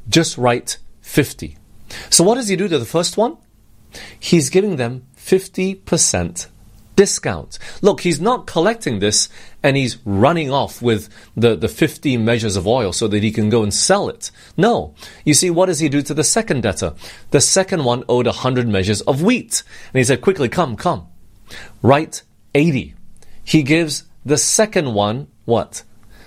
just write 50. So what does he do to the first one? He's giving them 50% discount. Look, he's not collecting this and he's running off with the 50 measures of oil so that he can go and sell it. No. You see, what does he do to the second debtor? The second one owed 100 measures of wheat. And he said, quickly, come. Write 80. He gives the second one, what?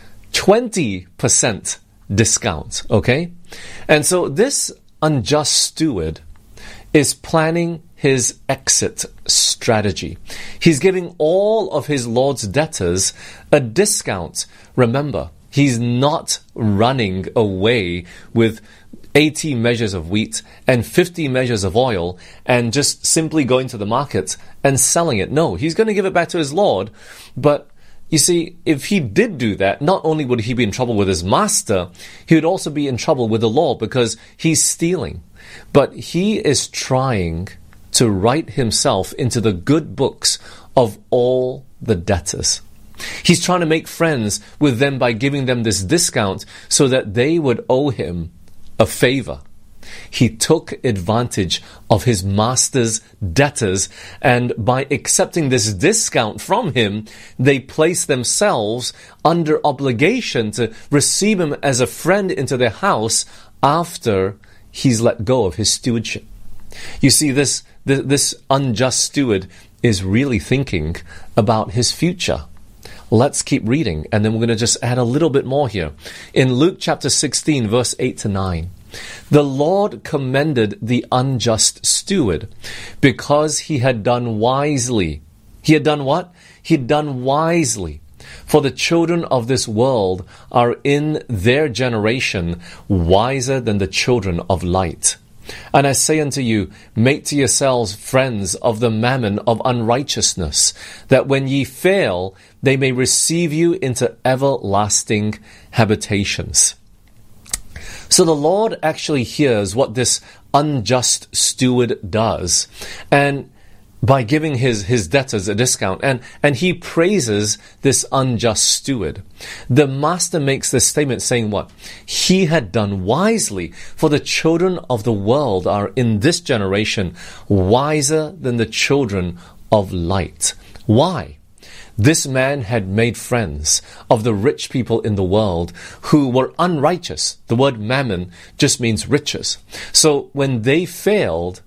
20% discount, okay? And so this unjust steward is planning his exit strategy. He's giving all of his Lord's debtors a discount. Remember, he's not running away with 80 measures of wheat and 50 measures of oil and just simply going to the market and selling it. No, he's going to give it back to his Lord. But you see, if he did do that, not only would he be in trouble with his master, he would also be in trouble with the law because he's stealing. But he is trying to write himself into the good books of all the debtors. He's trying to make friends with them by giving them this discount so that they would owe him a favor. He took advantage of his master's debtors, and by accepting this discount from him, they placed themselves under obligation to receive him as a friend into their house after he's let go of his stewardship. You see, this unjust steward is really thinking about his future. Let's keep reading, and then we're going to just add a little bit more here. In Luke chapter 16, verse 8 to 9, the Lord commended the unjust steward because he had done wisely. He had done what? He had done wisely. For the children of this world are in their generation wiser than the children of light. And I say unto you, make to yourselves friends of the mammon of unrighteousness, that when ye fail, they may receive you into everlasting habitations. So the Lord actually hears what this unjust steward does, and by giving his debtors a discount, and he praises this unjust steward. The master makes this statement saying what? He had done wisely, for the children of the world are in this generation wiser than the children of light. Why? This man had made friends of the rich people in the world who were unrighteous. The word mammon just means riches. So when they failed,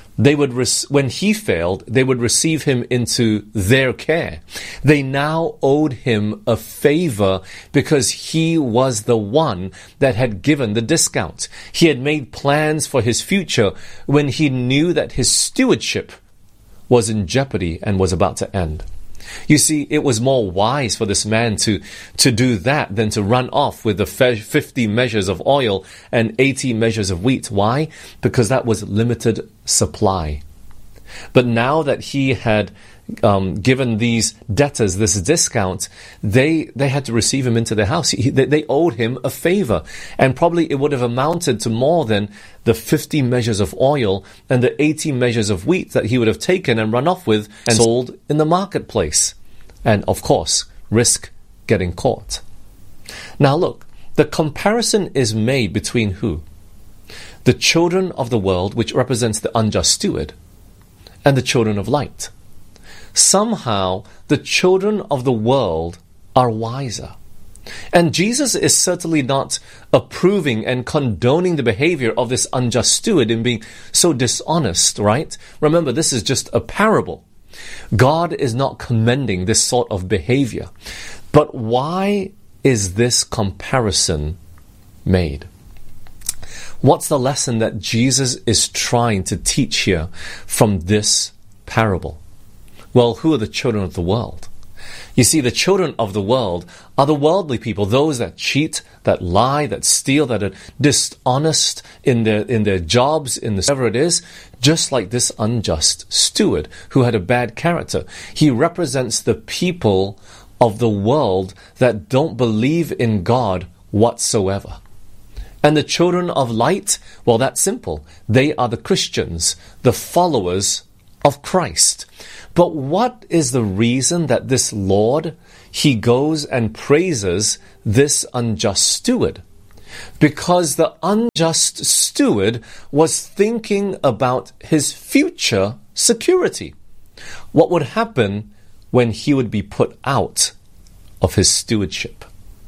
when he failed, they would receive him into their care. They now owed him a favor because he was the one that had given the discount. He had made plans for his future when he knew that his stewardship was in jeopardy and was about to end. You see, it was more wise for this man to do that than to run off with the 50 measures of oil and 80 measures of wheat. Why? Because that was limited supply. But now that he had given these debtors this discount, they had to receive him into their house. They owed him a favor, and probably it would have amounted to more than the 50 measures of oil and the 80 measures of wheat that he would have taken and run off with and sold in the marketplace, and of course risk getting caught. Now look, the comparison is made between who? The children of the world, which represents the unjust steward, and the children of light. Somehow, the children of the world are wiser. And Jesus is certainly not approving and condoning the behavior of this unjust steward in being so dishonest, right? Remember, this is just a parable. God is not commending this sort of behavior. But why is this comparison made? What's the lesson that Jesus is trying to teach here from this parable? Well, who are the children of the world? You see, the children of the world are the worldly people, those that cheat, that lie, that steal, that are dishonest in their jobs, in whatever it is, just like this unjust steward who had a bad character. He represents the people of the world that don't believe in God whatsoever. And the children of light, well, that's simple. They are the Christians, the followers of Christ. But what is the reason that this Lord, he goes and praises this unjust steward? Because the unjust steward was thinking about his future security. What would happen when he would be put out of his stewardship?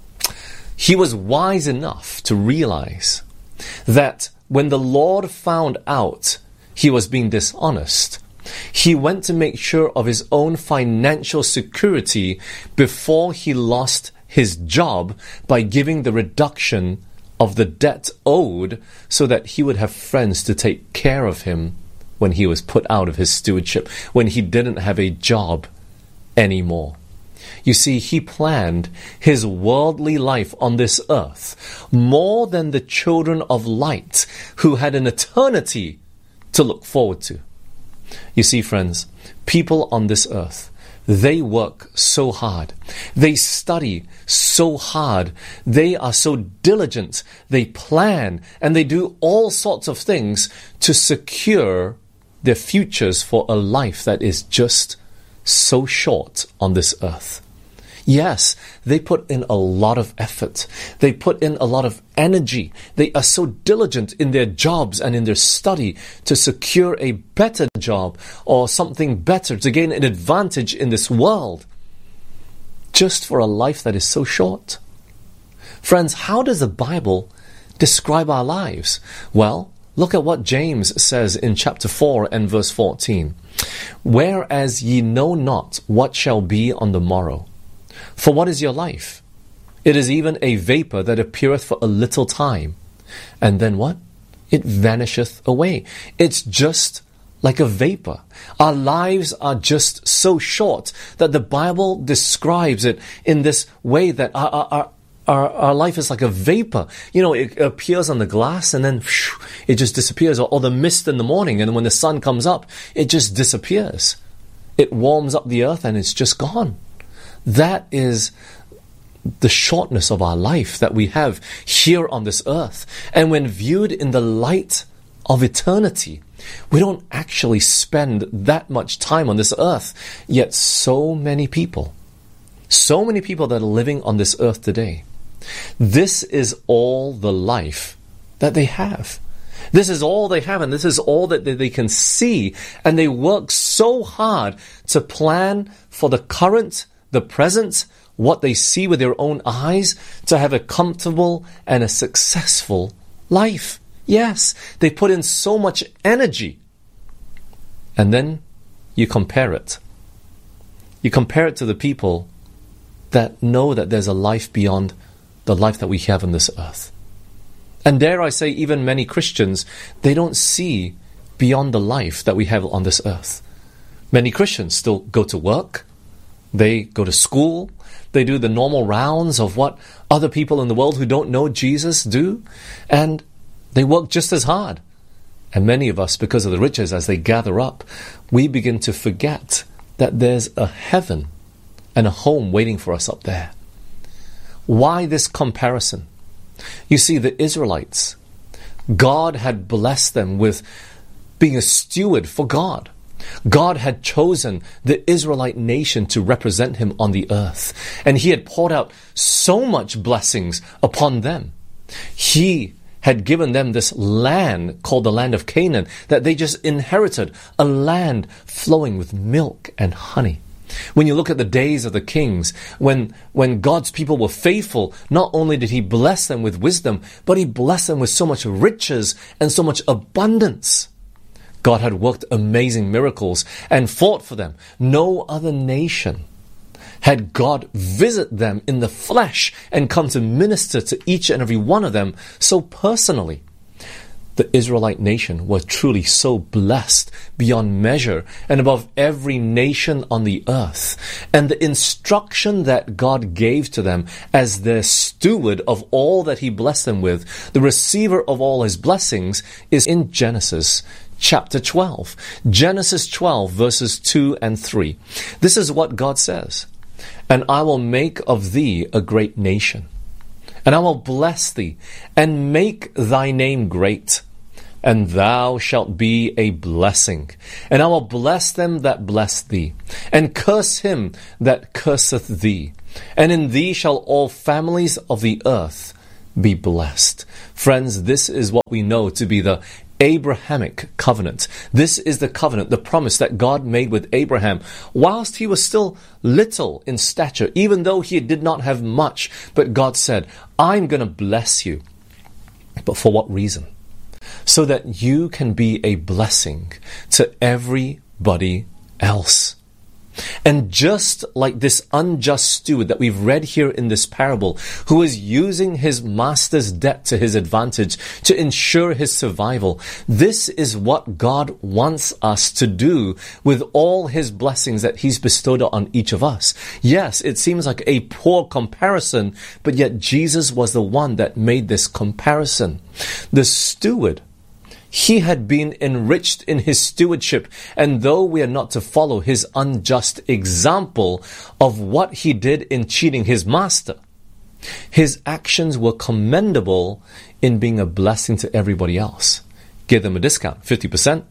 He was wise enough to realize that when the Lord found out he was being dishonest, he went to make sure of his own financial security before he lost his job by giving the reduction of the debt owed so that he would have friends to take care of him when he was put out of his stewardship, when he didn't have a job anymore. You see, he planned his worldly life on this earth more than the children of light who had an eternity to look forward to. You see, friends, people on this earth, they work so hard. They study so hard. They are so diligent. They plan and they do all sorts of things to secure their futures for a life that is just so short on this earth. Yes, they put in a lot of effort. They put in a lot of energy. They are so diligent in their jobs and in their study to secure a better job or something better, to gain an advantage in this world, just for a life that is so short. Friends, how does the Bible describe our lives? Well, look at what James says in chapter 4 and verse 14. Whereas ye know not what shall be on the morrow. For what is your life? It is even a vapor that appeareth for a little time. And then what? It vanisheth away. It's just like a vapor. Our lives are just so short that the Bible describes it in this way that our life is like a vapor. You know, it appears on the glass and then it just disappears. Or the mist in the morning, and when the sun comes up, it just disappears. It warms up the earth and it's just gone. That is the shortness of our life that we have here on this earth. And when viewed in the light of eternity, we don't actually spend that much time on this earth. Yet so many people that are living on this earth today, this is all the life that they have. This is all they have, and this is all that they can see. And they work so hard to plan for the current, the present, what they see with their own eyes, to have a comfortable and a successful life. Yes, they put in so much energy. And then you compare it. You compare it to the people that know that there's a life beyond the life that we have on this earth. And dare I say, even many Christians, they don't see beyond the life that we have on this earth. Many Christians still go to work. They go to school. They do the normal rounds of what other people in the world who don't know Jesus do. And they work just as hard. And many of us, because of the riches as they gather up, we begin to forget that there's a heaven and a home waiting for us up there. Why this comparison? You see, the Israelites, God had blessed them with being a steward for God. God had chosen the Israelite nation to represent him on the earth. And he had poured out so much blessings upon them. He had given them this land called the land of Canaan that they just inherited, a land flowing with milk and honey. When you look at the days of the kings, when God's people were faithful, not only did he bless them with wisdom, but he blessed them with so much riches and so much abundance. God had worked amazing miracles and fought for them. No other nation had God visit them in the flesh and come to minister to each and every one of them so personally. The Israelite nation was truly so blessed beyond measure and above every nation on the earth. And the instruction that God gave to them as their steward of all that he blessed them with, the receiver of all his blessings, is in Genesis chapter 12. Genesis 12 verses 2 and 3. This is what God says. And I will make of thee a great nation. And I will bless thee, and make thy name great, and thou shalt be a blessing. And I will bless them that bless thee, and curse him that curseth thee. And in thee shall all families of the earth be blessed. Friends, this is what we know to be the Abrahamic covenant. This is the covenant, the promise that God made with Abraham whilst he was still little in stature, even though he did not have much. But God said, I'm going to bless you. But for what reason? So that you can be a blessing to everybody else. And just like this unjust steward that we've read here in this parable, who is using his master's debt to his advantage to ensure his survival, this is what God wants us to do with all his blessings that he's bestowed on each of us. Yes, it seems like a poor comparison, but yet Jesus was the one that made this comparison. The steward, he had been enriched in his stewardship, and though we are not to follow his unjust example of what he did in cheating his master, his actions were commendable in being a blessing to everybody else. Give them a discount, 50%,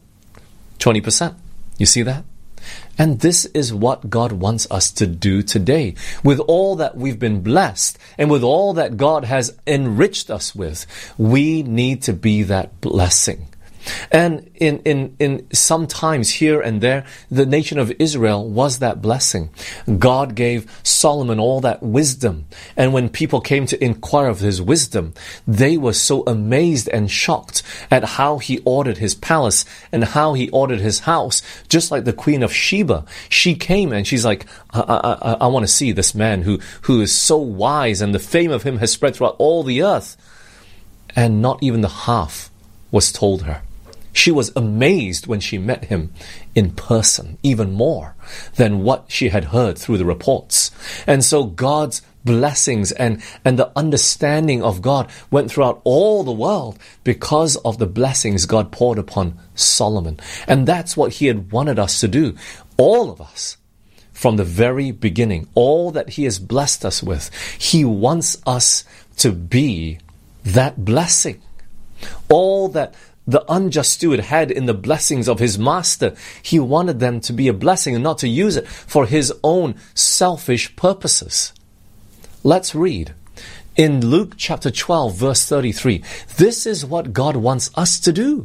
20%. You see that? And this is what God wants us to do today. With all that we've been blessed and with all that God has enriched us with, we need to be that blessing. And in sometimes here and there, the nation of Israel was that blessing. God gave Solomon all that wisdom. And when people came to inquire of his wisdom, they were so amazed and shocked at how he ordered his palace and how he ordered his house. Just like the Queen of Sheba, she came and she's like, I want to see this man who is so wise, and the fame of him has spread throughout all the earth. And not even the half was told her. She was amazed when she met him in person, even more than what she had heard through the reports. And so God's blessings and the understanding of God went throughout all the world because of the blessings God poured upon Solomon. And that's what he had wanted us to do. All of us, from the very beginning, all that he has blessed us with, he wants us to be that blessing. All that the unjust steward had in the blessings of his master, he wanted them to be a blessing and not to use it for his own selfish purposes. Let's read. In Luke chapter 12, verse 33, this is what God wants us to do.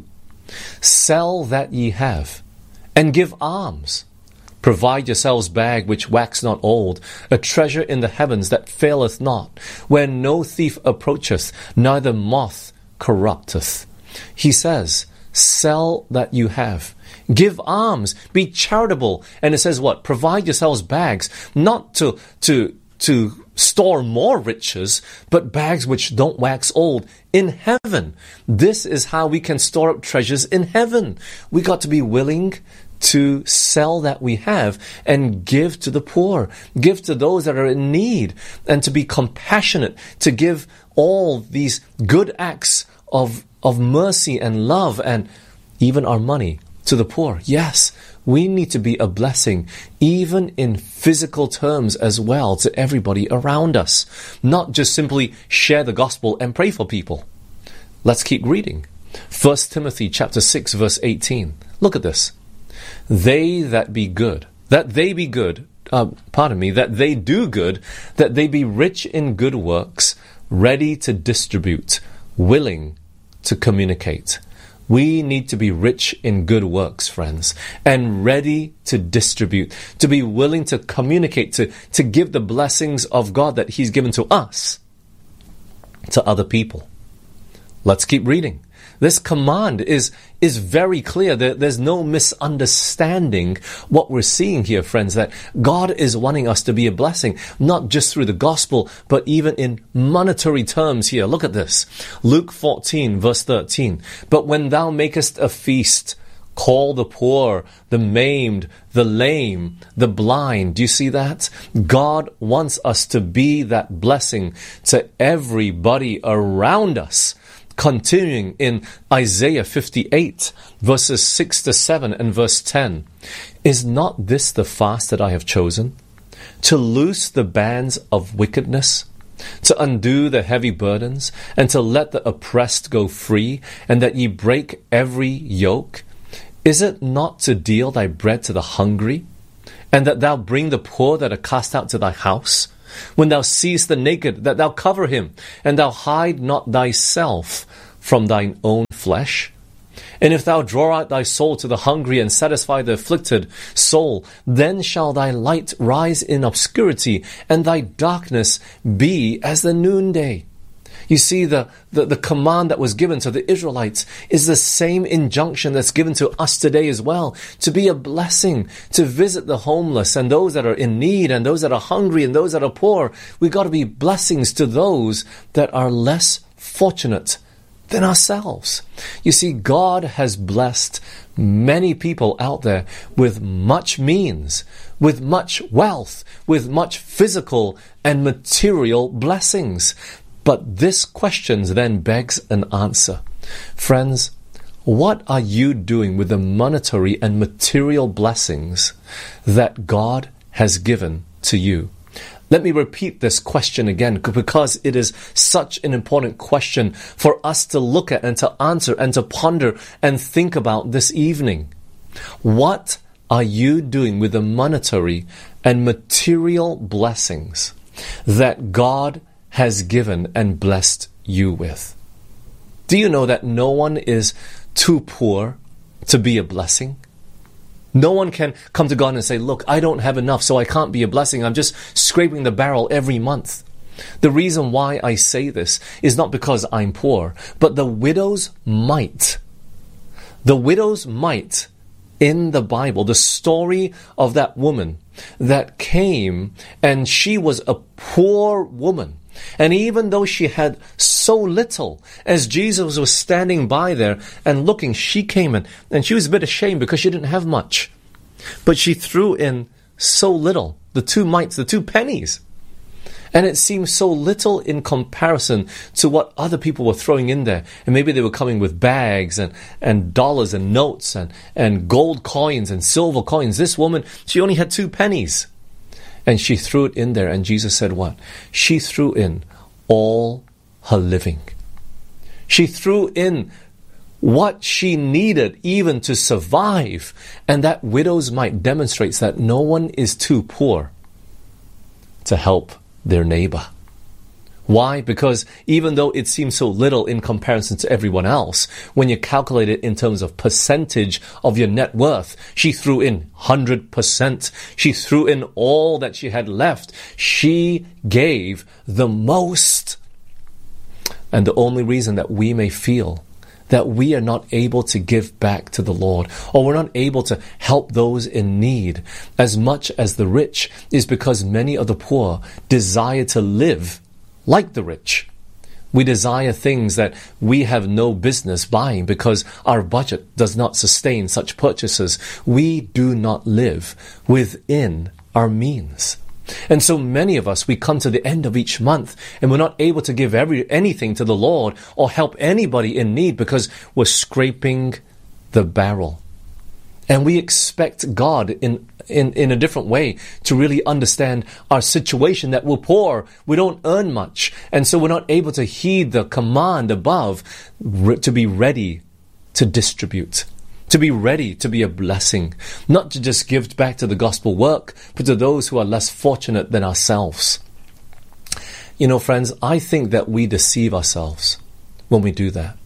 Sell that ye have, and give alms. Provide yourselves bag which wax not old, a treasure in the heavens that faileth not, where no thief approacheth, neither moth corrupteth. He says, sell that you have. Give alms. Be charitable. And it says what? Provide yourselves bags, not to store more riches, but bags which don't wax old in heaven. This is how we can store up treasures in heaven. We got to be willing to sell that we have and give to the poor, give to those that are in need, and to be compassionate, to give all these good acts of mercy and love, and even our money to the poor. Yes, we need to be a blessing, even in physical terms as well, to everybody around us. Not just simply share the gospel and pray for people. Let's keep reading. 1 Timothy chapter 6, verse 18. Look at this. They that be good, that they be good, that they do good, that they be rich in good works, ready to distribute, willing to communicate. We need to be rich in good works, friends, and ready to distribute, to be willing to communicate, to give the blessings of God that he's given to us to other people. Let's keep reading. This command is very clear. There's no misunderstanding what we're seeing here, friends, that God is wanting us to be a blessing, not just through the gospel, but even in monetary terms here. Look at this. Luke 14, verse 13. But when thou makest a feast, call the poor, the maimed, the lame, the blind. Do you see that? God wants us to be that blessing to everybody around us. Continuing in Isaiah 58, verses 6 to 7 and verse 10. Is not this the fast that I have chosen? To loose the bands of wickedness, to undo the heavy burdens, and to let the oppressed go free, and that ye break every yoke? Is it not to deal thy bread to the hungry, and that thou bring the poor that are cast out to thy house? When thou seest the naked, that thou cover him, and thou hide not thyself from thine own flesh? And if thou draw out thy soul to the hungry and satisfy the afflicted soul, then shall thy light rise in obscurity, and thy darkness be as the noonday. You see, the command that was given to the Israelites is the same injunction that's given to us today as well, to be a blessing, to visit the homeless and those that are in need and those that are hungry and those that are poor. We've got to be blessings to those that are less fortunate than ourselves. You see, God has blessed many people out there with much means, with much wealth, with much physical and material blessings. But this question then begs an answer. Friends, what are you doing with the monetary and material blessings that God has given to you? Let me repeat this question again, because it is such an important question for us to look at and to answer and to ponder and think about this evening. What are you doing with the monetary and material blessings that God has given and blessed you with? Do you know that no one is too poor to be a blessing? No one can come to God and say, look, I don't have enough, so I can't be a blessing. I'm just scraping the barrel every month. The reason why I say this is not because I'm poor, but the widow's mite. The widow's mite in the Bible, the story of that woman that came, and she was a poor woman. And even though she had so little, as Jesus was standing by there and looking, she came in, and she was a bit ashamed because she didn't have much. But she threw in so little, the 2 mites, the 2 pennies. And it seemed so little in comparison to what other people were throwing in there. And maybe they were coming with bags and dollars and notes and gold coins and silver coins. This woman, she only had 2 pennies. And she threw it in there, and Jesus said what? She threw in all her living. She threw in what she needed even to survive. And that widow's mite demonstrates that no one is too poor to help their neighbor. Why? Because even though it seems so little in comparison to everyone else, when you calculate it in terms of percentage of your net worth, she threw in 100%. She threw in all that she had left. She gave the most. And the only reason that we may feel that we are not able to give back to the Lord, or we're not able to help those in need as much as the rich, is because many of the poor desire to live like the rich. We desire things that we have no business buying because our budget does not sustain such purchases. We do not live within our means. And so many of us, we come to the end of each month and we're not able to give anything to the Lord or help anybody in need because we're scraping the barrel. And we expect God in a different way to really understand our situation, that we're poor, we don't earn much, and so we're not able to heed the command above to be ready to distribute, to be ready to be a blessing, not to just give back to the gospel work, but to those who are less fortunate than ourselves. You know, friends, I think that we deceive ourselves when we do that.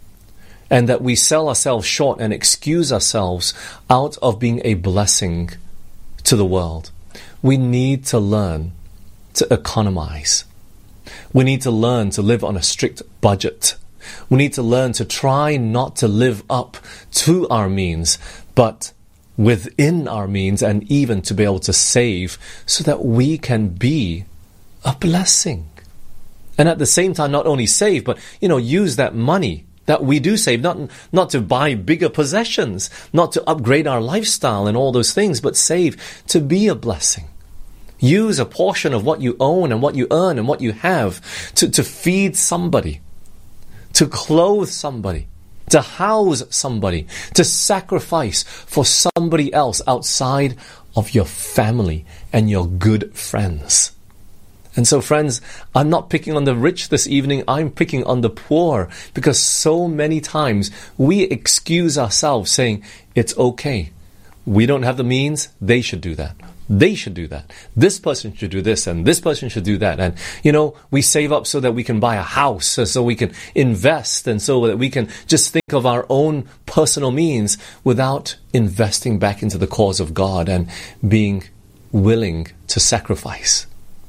And that we sell ourselves short and excuse ourselves out of being a blessing to the world. We need to learn to economize. We need to learn to live on a strict budget. We need to learn to try not to live up to our means, but within our means, and even to be able to save so that we can be a blessing. And at the same time, not only save, but, use that money that we do save, not to buy bigger possessions, not to upgrade our lifestyle and all those things, but save to be a blessing. Use a portion of what you own and what you earn and what you have to feed somebody, to clothe somebody, to house somebody, to sacrifice for somebody else outside of your family and your good friends. And so, friends, I'm not picking on the rich this evening, I'm picking on the poor, because so many times we excuse ourselves saying, it's okay. We don't have the means, they should do that. They should do that. This person should do this, and this person should do that. And, we save up so that we can buy a house, so we can invest, and so that we can just think of our own personal means without investing back into the cause of God and being willing to sacrifice.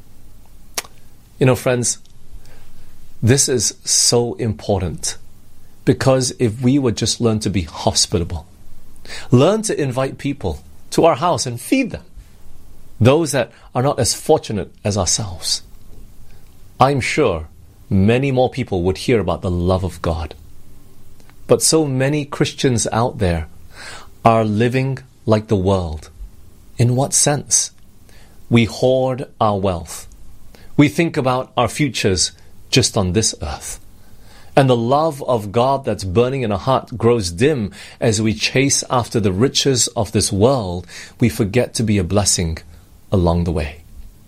Friends, this is so important, because if we would just learn to be hospitable, learn to invite people to our house and feed them, those that are not as fortunate as ourselves, I'm sure many more people would hear about the love of God. But so many Christians out there are living like the world. In what sense? We hoard our wealth. We think about our futures just on this earth. And the love of God that's burning in our heart grows dim as we chase after the riches of this world. We forget to be a blessing along the way.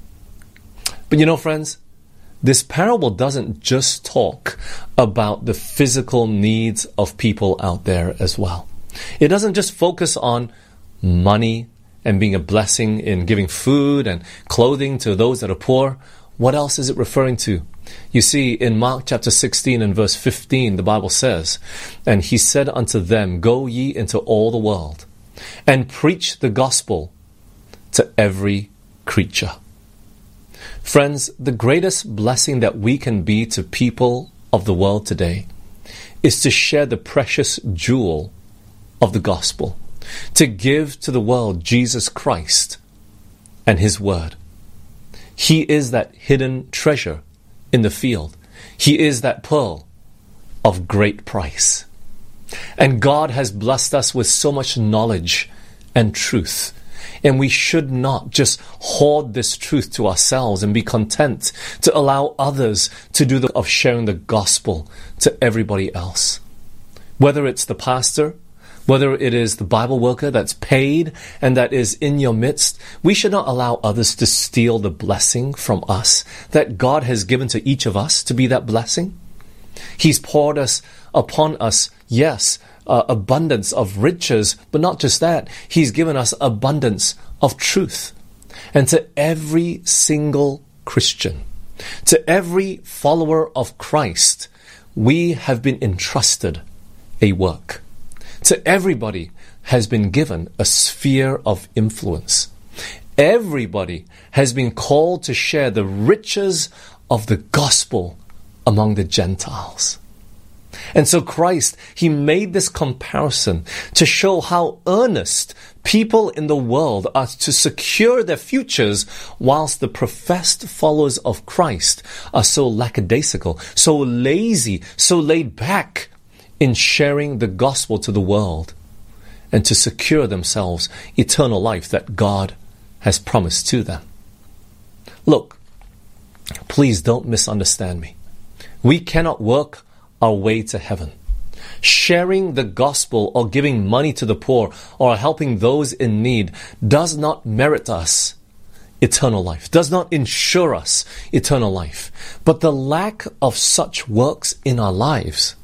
But friends, this parable doesn't just talk about the physical needs of people out there as well. It doesn't just focus on money and being a blessing in giving food and clothing to those that are poor. What else is it referring to? You see, in Mark chapter 16 and verse 15, the Bible says, "And he said unto them, Go ye into all the world, and preach the gospel to every creature." Friends, the greatest blessing that we can be to people of the world today is to share the precious jewel of the gospel, to give to the world Jesus Christ and His Word. He is that hidden treasure in the field. He is that pearl of great price. And God has blessed us with so much knowledge and truth. And we should not just hoard this truth to ourselves and be content to allow others to do the of sharing the gospel to everybody else. Whether it's the pastor, whether it is the Bible worker that's paid and that is in your midst, we should not allow others to steal the blessing from us that God has given to each of us to be that blessing. He's poured upon us, yes, abundance of riches, but not just that. He's given us abundance of truth. And to every single Christian, to every follower of Christ, we have been entrusted a work. To everybody has been given a sphere of influence. Everybody has been called to share the riches of the gospel among the Gentiles. And so Christ, He made this comparison to show how earnest people in the world are to secure their futures, whilst the professed followers of Christ are so lackadaisical, so lazy, so laid back in sharing the gospel to the world and to secure themselves eternal life that God has promised to them. Look, please don't misunderstand me. We cannot work our way to heaven. Sharing the gospel or giving money to the poor or helping those in need does not merit us eternal life, does not ensure us eternal life. But the lack of such works in our lives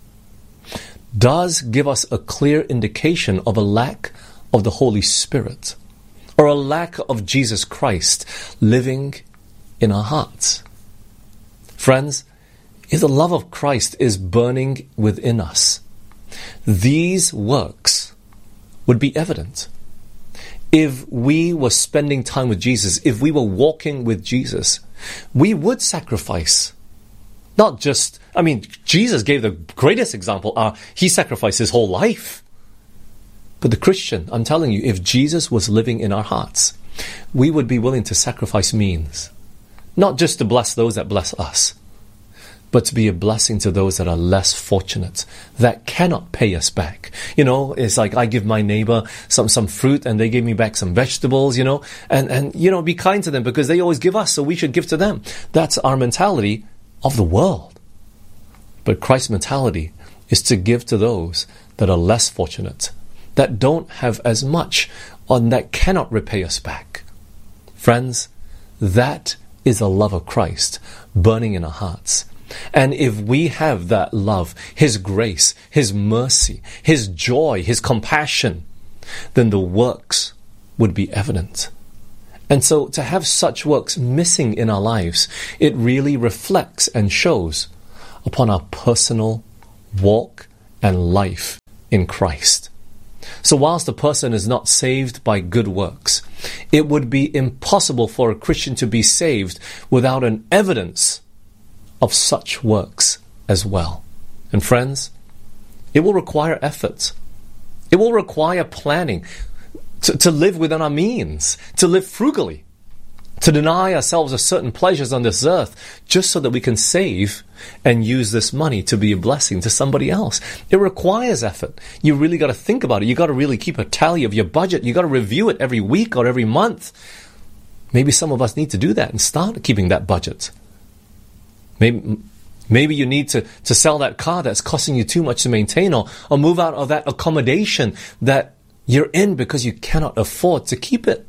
does give us a clear indication of a lack of the Holy Spirit, or a lack of Jesus Christ living in our hearts. Friends, if the love of Christ is burning within us, these works would be evident. If we were spending time with Jesus, if we were walking with Jesus, we would sacrifice. Not just, Jesus gave the greatest example. He sacrificed His whole life. But the Christian, I'm telling you, if Jesus was living in our hearts, we would be willing to sacrifice means. Not just to bless those that bless us, but to be a blessing to those that are less fortunate, that cannot pay us back. It's like I give my neighbor some fruit and they give me back some vegetables, and be kind to them because they always give us, so we should give to them. That's our mentality of the world. But Christ's mentality is to give to those that are less fortunate, that don't have as much, and that cannot repay us back. Friends, that is the love of Christ burning in our hearts. And if we have that love, His grace, His mercy, His joy, His compassion, then the works would be evident. And so to have such works missing in our lives, it really reflects and shows upon our personal walk and life in Christ. So whilst the person is not saved by good works, it would be impossible for a Christian to be saved without an evidence of such works as well. And friends, it will require effort. It will require planning to live within our means, to live frugally, to deny ourselves of certain pleasures on this earth just so that we can save and use this money to be a blessing to somebody else. It requires effort. You really got to think about it. You got to really keep a tally of your budget. You got to review it every week or every month. Maybe some of us need to do that and start keeping that budget. Maybe you need to sell that car that's costing you too much to maintain, or move out of that accommodation that you're in because you cannot afford to keep it.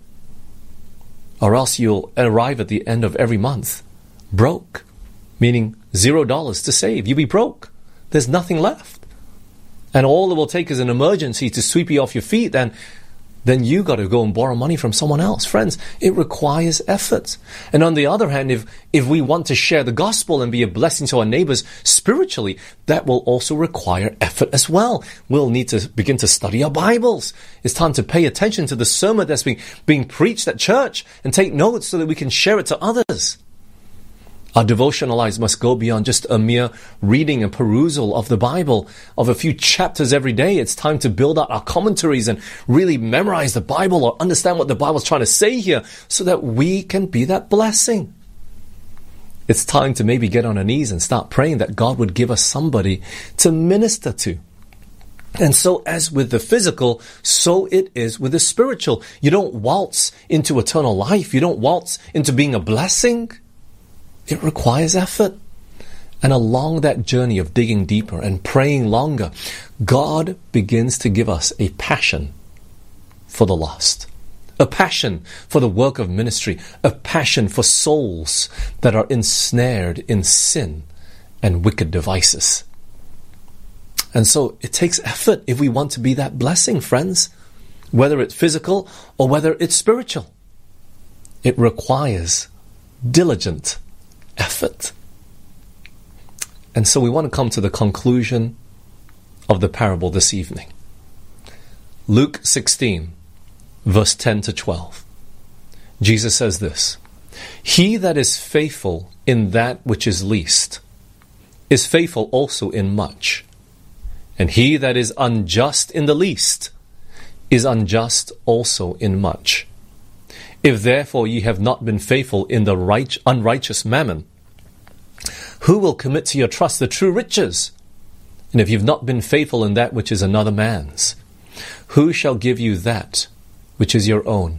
Or else you'll arrive at the end of every month broke, meaning $0 to save. You'll be broke. There's nothing left. And all it will take is an emergency to sweep you off your feet, and then you got to go and borrow money from someone else. Friends, it requires effort. And on the other hand, if we want to share the gospel and be a blessing to our neighbors spiritually, that will also require effort as well. We'll need to begin to study our Bibles. It's time to pay attention to the sermon that's being preached at church and take notes so that we can share it to others. Our devotional lives must go beyond just a mere reading and perusal of the Bible, of a few chapters every day. It's time to build out our commentaries and really memorize the Bible or understand what the Bible's trying to say here so that we can be that blessing. It's time to maybe get on our knees and start praying that God would give us somebody to minister to. And so as with the physical, so it is with the spiritual. You don't waltz into eternal life. You don't waltz into being a blessing. It requires effort. And along that journey of digging deeper and praying longer, God begins to give us a passion for the lost, a passion for the work of ministry, a passion for souls that are ensnared in sin and wicked devices. And so it takes effort if we want to be that blessing, friends, whether it's physical or whether it's spiritual. It requires diligent effort. And so we want to come to the conclusion of the parable this evening. Luke 16, verse 10 to 12. Jesus says this: "He that is faithful in that which is least is faithful also in much. And he that is unjust in the least is unjust also in much. If therefore ye have not been faithful in the unrighteous mammon, who will commit to your trust the true riches? And if you've not been faithful in that which is another man's, who shall give you that which is your own?"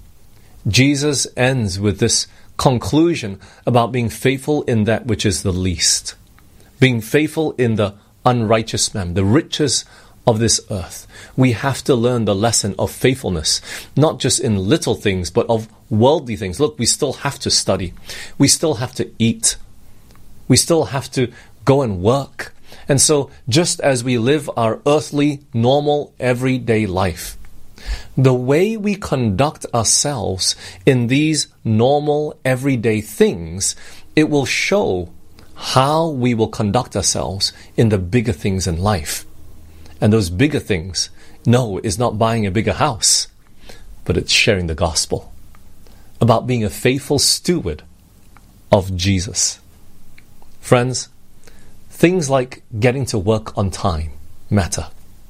Jesus ends with this conclusion about being faithful in that which is the least, being faithful in the unrighteous mammon, the riches of this earth. We have to learn the lesson of faithfulness, not just in little things, but of worldly things. Look, we still have to study. We still have to eat. We still have to go and work. And so, just as we live our earthly, normal, everyday life, the way we conduct ourselves in these normal, everyday things, it will show how we will conduct ourselves in the bigger things in life. And those bigger things, no, is not buying a bigger house, but it's sharing the gospel, about being a faithful steward of Jesus. Friends, things like getting to work on time matter.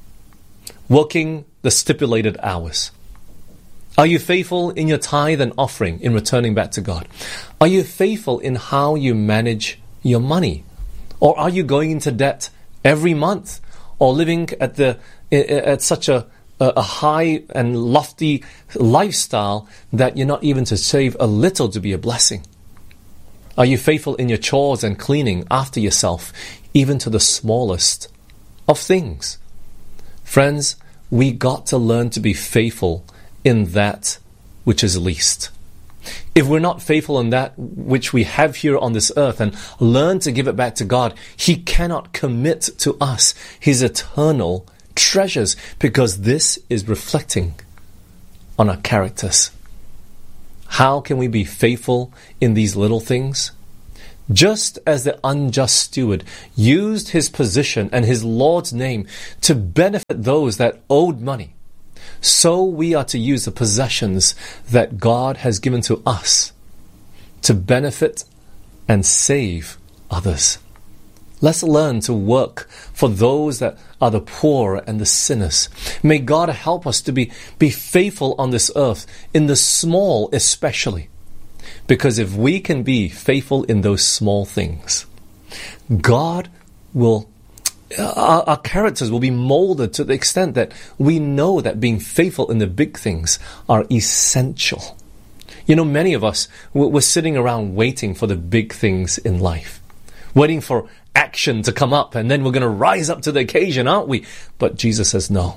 Working the stipulated hours. Are you faithful in your tithe and offering in returning back to God? Are you faithful in how you manage your money? Or are you going into debt every month? Or living at such a high and lofty lifestyle that you're not even to save a little to be a blessing? Are you faithful in your chores and cleaning after yourself, even to the smallest of things? Friends, we got to learn to be faithful in that which is least. If we're not faithful in that which we have here on this earth and learn to give it back to God, He cannot commit to us His eternal treasures, because this is reflecting on our characters. How can we be faithful in these little things? Just as the unjust steward used his position and his Lord's name to benefit those that owed money, so we are to use the possessions that God has given to us to benefit and save others. Let's learn to work for those that are the poor and the sinners. May God help us to be faithful on this earth, in the small especially. Because if we can be faithful in those small things, God will, our characters will be molded to the extent that we know that being faithful in the big things are essential. You know, many of us, we're sitting around waiting for the big things in life, waiting for action to come up, and then we're going to rise up to the occasion, aren't we? But Jesus says, no.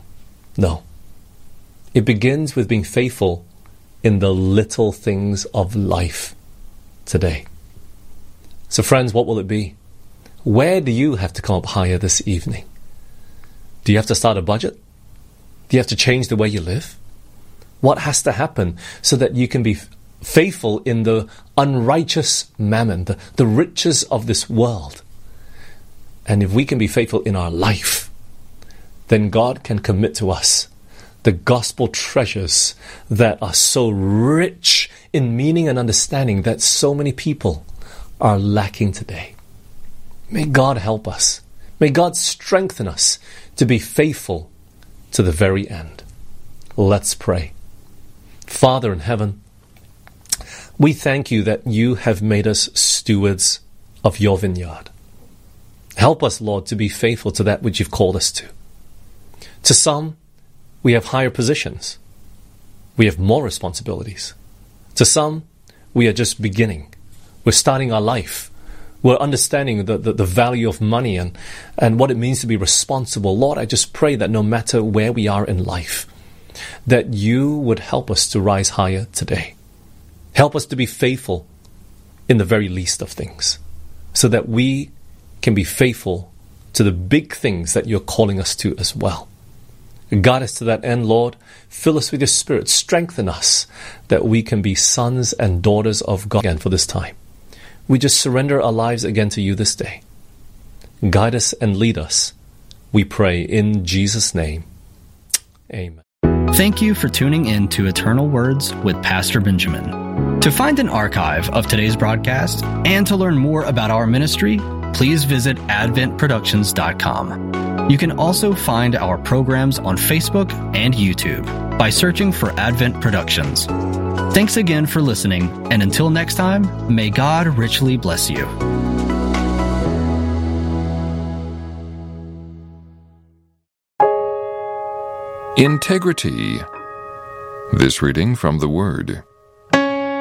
It begins with being faithful in the little things of life today. So friends, what will it be? Where do you have to come up higher this evening? Do you have to start a budget? Do you have to change the way you live? What has to happen so that you can be faithful in the unrighteous mammon, the riches of this world? And if we can be faithful in our life, then God can commit to us the gospel treasures that are so rich in meaning and understanding that so many people are lacking today. May God help us. May God strengthen us to be faithful to the very end. Let's pray. Father in heaven, we thank you that you have made us stewards of your vineyard. Help us, Lord, to be faithful to that which you've called us to. To some, we have higher positions. We have more responsibilities. To some, we are just beginning. We're starting our life. We're understanding the value of money and what it means to be responsible. Lord, I just pray that no matter where we are in life, that you would help us to rise higher today. Help us to be faithful in the very least of things, so that we can be faithful to the big things that you're calling us to as well. Guide us to that end, Lord. Fill us with your Spirit. Strengthen us that we can be sons and daughters of God again for this time. We just surrender our lives again to you this day. Guide us and lead us, we pray in Jesus' name. Amen. Thank you for tuning in to Eternal Words with Pastor Benjamin. To find an archive of today's broadcast and to learn more about our ministry, please visit adventproductions.com. You can also find our programs on Facebook and YouTube by searching for Advent Productions. Thanks again for listening, and until next time, may God richly bless you. Integrity. This reading from the Word.